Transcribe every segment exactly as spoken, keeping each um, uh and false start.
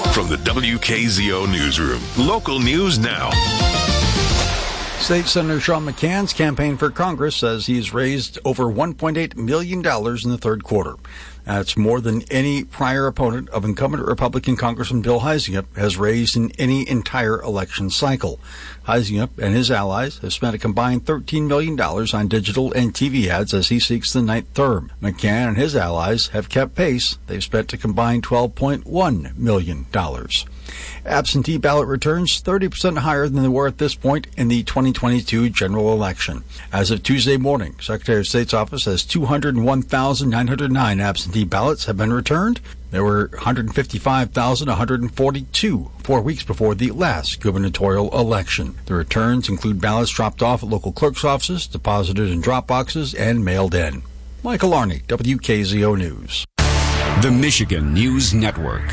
From the W K Z O Newsroom, local news now. State Senator Sean McCann's campaign for Congress says he's raised over one point eight million dollars in the third quarter. That's more than any prior opponent of incumbent Republican Congressman Bill Huizenga has raised in any entire election cycle. Huizenga and his allies have spent a combined thirteen million dollars on digital and T V ads as he seeks the ninth term. McCann and his allies have kept pace. They've spent a combined twelve point one million dollars. Absentee ballot returns thirty percent higher than they were at this point in the twenty twenty-two general election. As of Tuesday morning, Secretary of State's office says two hundred one thousand nine hundred nine absentee ballots have been returned. There were one hundred fifty-five thousand one hundred forty-two four weeks before the last gubernatorial election. The returns include ballots dropped off at local clerk's offices, deposited in drop boxes, and mailed in. Michael Arney, W K Z O News. The Michigan News Network.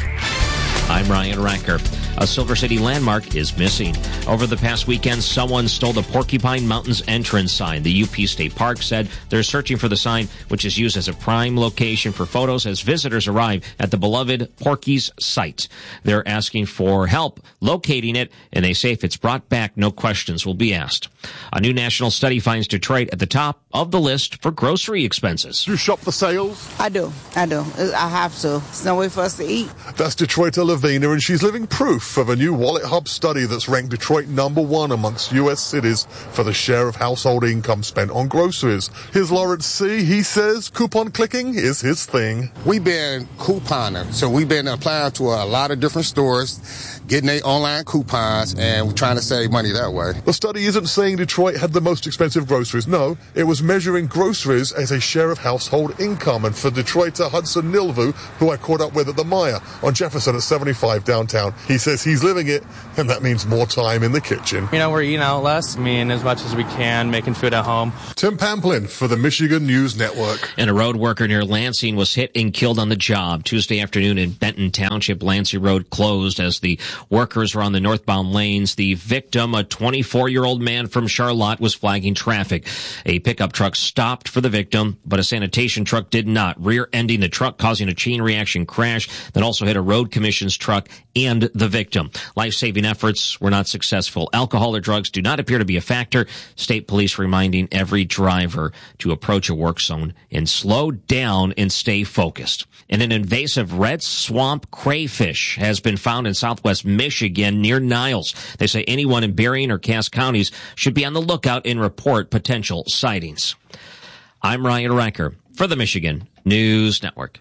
I'm Ryan Ranker. A Silver City landmark is missing. Over the past weekend, someone stole the Porcupine Mountains entrance sign. The U P State Park said they're searching for the sign, which is used as a prime location for photos as visitors arrive at the beloved Porky's site. They're asking for help locating it, and they say if it's brought back, no questions will be asked. A new national study finds Detroit at the top of the list for grocery expenses. You shop for sales? I do. I do. I have to. It's no way for us to eat. That's Detroiter Lavina, and she's living proof of a new Wallet Hub study that's ranked Detroit number one amongst U S cities for the share of household income spent on groceries. Here's Lawrence C. He says coupon clicking is his thing. We've been couponer, so we've been applying to a lot of different stores, getting their online coupons, and we're trying to save money that way. The study isn't saying Detroit had the most expensive groceries. No, it was measuring groceries as a share of household income. And for Detroiter Hudson Nilvu, who I caught up with at the Maya on Jefferson at seventy-five downtown, he says he's living it, and that means more time in the kitchen. You know, we're eating out less, I mean, as much as we can, making food at home. Tim Pamplin for the Michigan News Network. And a road worker near Lansing was hit and killed on the job. Tuesday afternoon in Benton Township, Lansing Road closed as the workers were on the northbound lanes. The victim, a twenty-four-year-old man from Charlotte, was flagging traffic. A pickup truck stopped for the victim, but a sanitation truck did not, rear-ending the truck, causing a chain reaction crash that also hit a road commission's truck and the victim. Life-saving efforts were not successful. Alcohol or drugs do not appear to be a factor. State police reminding every driver to approach a work zone and slow down and stay focused. And an invasive red swamp crayfish has been found in southwest Michigan near Niles. They say anyone in Berrien or Cass counties should be on the lookout and report potential sightings. I'm Ryan Ranker for the Michigan News Network.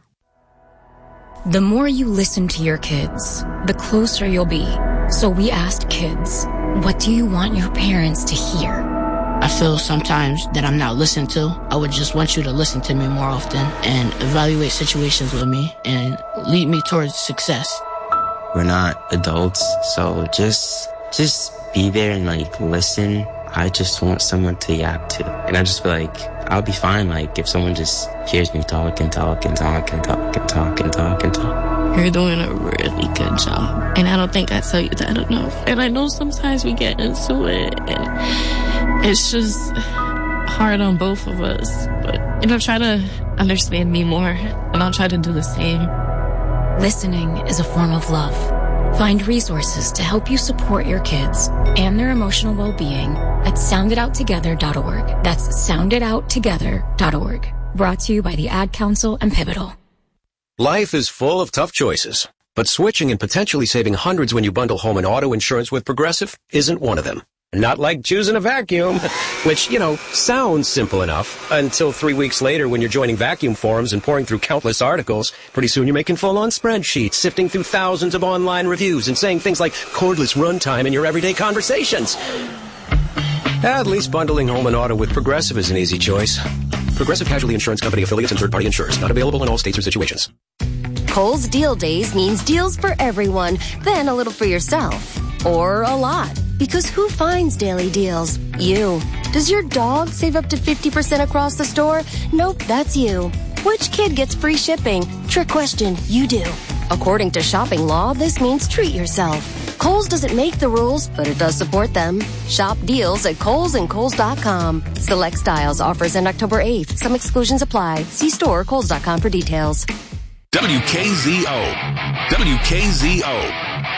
The more you listen to your kids, the closer you'll be. So we asked kids, what do you want your parents to hear? I feel sometimes that I'm not listened to. I would just want you to listen to me more often and evaluate situations with me and lead me towards success. We're not adults, so just just be there and like listen. I just want someone to yap to. And I just feel like I'll be fine, like, if someone just hears me talk and talk and talk and talk and talk and talk and talk. You're doing a really good job. And I don't think I tell you that enough. And I know sometimes we get into it, and it's just hard on both of us. But, you know, try to understand me more, and I'll try to do the same. Listening is a form of love. Find resources to help you support your kids and their emotional well-being at sound it out together dot org. That's sound it out together dot org. Brought to you by the Ad Council and Pivotal. Life is full of tough choices, but switching and potentially saving hundreds when you bundle home and auto insurance with Progressive isn't one of them. Not like choosing a vacuum, which, you know, sounds simple enough until three weeks later when you're joining vacuum forums and pouring through countless articles. Pretty soon you're making full-on spreadsheets, sifting through thousands of online reviews and saying things like cordless runtime in your everyday conversations. At least bundling home and auto with Progressive is an easy choice. Progressive Casualty Insurance Company affiliates and third-party insurers. Not available in all states or situations. Kohl's Deal Days means deals for everyone, then a little for yourself. Or a lot. Because who finds daily deals? You. Does your dog save up to fifty percent across the store? Nope, that's you. Which kid gets free shipping? Trick question, you do. According to shopping law, this means treat yourself. Kohl's doesn't make the rules, but it does support them. Shop deals at Kohl's and Kohl's dot com. Select styles offers end October eighth. Some exclusions apply. See store Kohl's dot com for details. W K Z O. W K Z O.